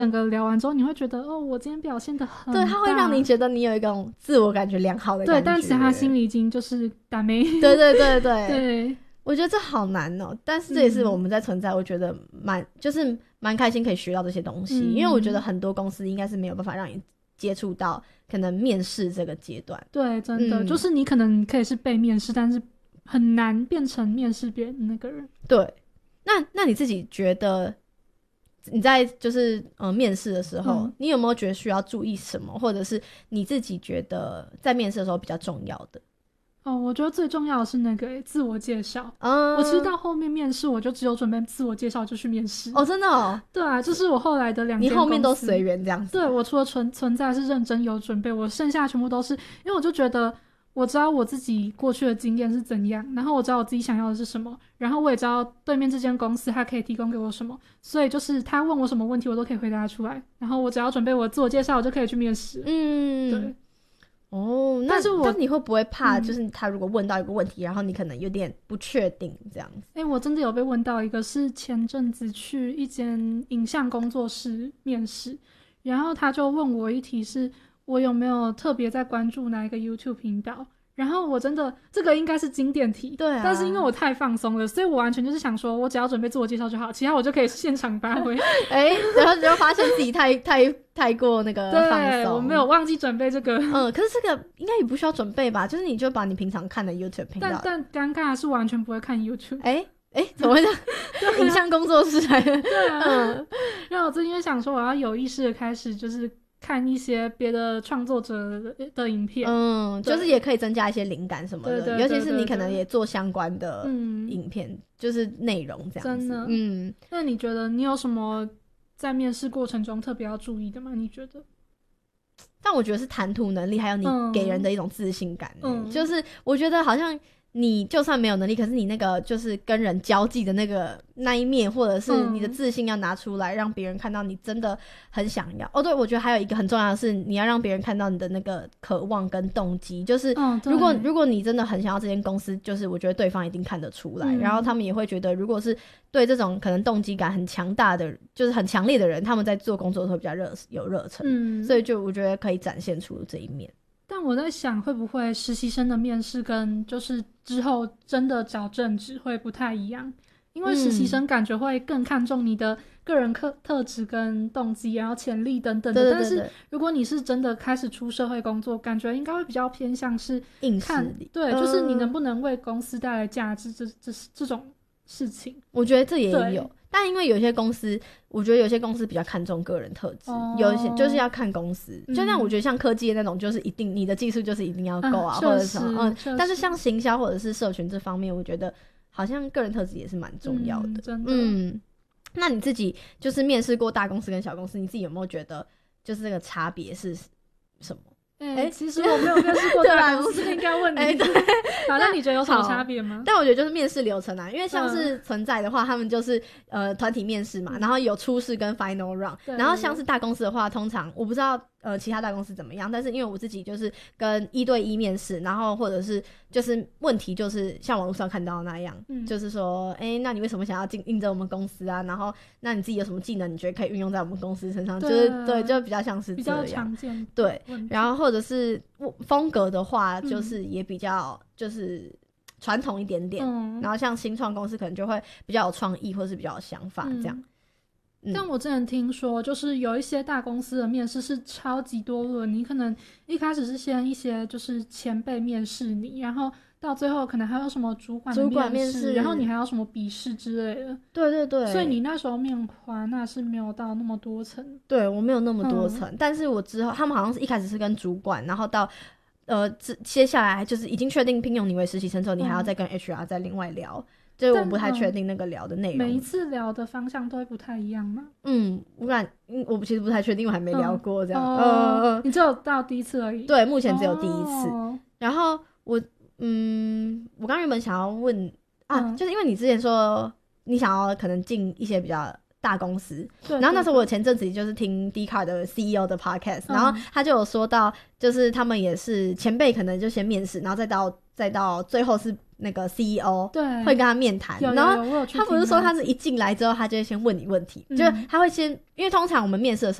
整个聊完之后，你会觉得哦，我今天表现得很对，它会让你觉得你有一种自我感觉良好的感觉。 对，但其实他心里已经就是打没。 对对对对对， 我觉得这好难哦，但是这也是我们在存在，我觉得就是蛮开心可以学到这些东西，因为我觉得很多公司应该是没有办法让你接触到可能面试这个阶段。 对，真的，就是你可能可以是被面试，但是很难变成面试别人的那个人。 对，那你自己觉得你在就是面试的时候，你有没有觉得需要注意什么，或者是你自己觉得在面试的时候比较重要的？ 我觉得最重要的是那个自我介绍。我其实到后面面试，我就只有准备自我介绍就去面试。 真的哦？ 对啊，就是我后来的2间公司， 你后面都随缘这样子？ 对，我除了存在是认真有准备，我剩下全部都是因为我就觉得我知道我自己过去的经验是怎样，然后我知道我自己想要的是什么，然后我也知道对面这间公司它可以提供给我什么，所以就是他问我什么问题我都可以回答出来，然后我只要准备我的自我介绍我就可以去面试。对。但是你会不会怕就是他如果问到一个问题，然后你可能有点不确定这样子？ 我真的有被问到一个，是前阵子去一间影像工作室面试，然后他就问我一题，是我有没有特别在关注哪一个 YouTube 频道，然后我真的这个应该是经典题， 对啊， 但是因为我太放松了，所以我完全就是想说我只要准备自我介绍就好，其他我就可以现场发挥。 然后你就发现自己太过那个放松。 对，我没有忘记准备这个。 可是这个应该也不需要准备吧，就是你就把你平常看的 YouTube 频道。 但尴尬的是完全不会看 YouTube。 怎么会这样？影像工作室来的。 对啊。然后我最近就想说我要有意识的开始就是看一些别的创作者的影片， 就是也可以增加一些灵感什么的， 对， 尤其是你可能也做相关的影片，就是内容这样子。真的。 那你觉得你有什么在面试过程中特别要注意的吗？你觉得？ 但我觉得是谈吐能力，还有你给人的一种自信感。就是我觉得好像你就算没有能力，可是你那个就是跟人交际的那一面，或者是你的自信要拿出来，让别人看到你真的很想要。对，我觉得还有一个很重要的是，你要让别人看到你的那个渴望跟动机。就是如果你真的很想要这间公司，就是我觉得对方一定看得出来，然后他们也会觉得，如果是对这种可能动机感很强大的，就是很强烈的人，他们在做工作的时候比较有热忱。所以就我觉得可以展现出这一面。 但我在想，会不会实习生的面试跟就是之后真的找正职会不太一样？因为实习生感觉会更看重你的个人特质跟动机，然后潜力等等的。 对。 但是如果你是真的开始出社会工作，感觉应该会比较偏向是硬实力。 对，就是你能不能为公司带来价值，这种事情。 我觉得这也有。但因为有些公司，我觉得有些公司比较看重个人特质，有一些就是要看公司。就像我觉得像科技的那种，就是一定你的技术就是一定要够或者什么。但是像行销或者是社群这方面，我觉得好像个人特质也是蛮重要的。 真的。 那你自己就是面试过大公司跟小公司，你自己有没有觉得就是这个差别是什么？ 其实我没有面试过大公司，应该问你。好，那你觉得有什么差别吗？ 但我觉得就是面试流程因为像是存在的话，他们就是团体面试嘛，然后有初试跟 final round。然后像是大公司的话，通常我不知道其他大公司怎么样，但是因为我自己就是跟1对1面试，然后或者是就是问题就是像网络上看到的那样，就是说那你为什么想要应征我们公司啊？然后那你自己有什么技能你觉得可以运用在我们公司身上？就是对，就比较像是这样， 比较常见。 对，然后或者是风格的话，就是也比较就是传统一点点。然后像新创公司可能就会比较有创意，或是比较有想法这样。 但我之前听说，就是有一些大公司的面试是超级多轮，你可能一开始是先一些就是前辈面试你，然后到最后可能还有什么主管面试，然后你还有什么笔试之类的。对。所以你那时候面华纳是没有到那么多层。 对，我没有那么多层。但是我之后他们好像是一开始是跟主管，然后到接下来就是已经确定聘用你为实习生之后，你还要再跟 HR 再另外聊。就是我不太确定那个聊的内容。 每一次聊的方向都会不太一样吗？ 我其实不太确定，我还没聊过这样。 你只有到第一次而已。 对，目前只有第一次。然后我刚原本想要问就是因为你之前说你想要可能进一些比较大公司，然后那时候我前阵子就是听 Dcard 的 CEO 的 podcast，然后他就有说到，就是他们也是前辈可能就先面试，然后再到最后是那个 CEO 对会跟他面谈，然后他不是说他是一进来之后他就会先问你问题，就是他会先因为通常我们面试的时